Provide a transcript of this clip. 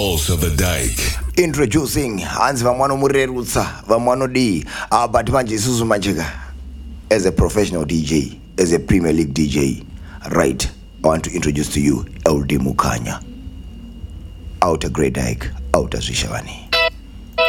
Also the Dyke. Introducing Hans Vamwano Murerutsa, Vamwano D, but manje Suzu Manchega. As a professional DJ, as a Premier League DJ, right, I want to introduce to you LD Mukanya. Outer Great Dyke, Outer Swishavani.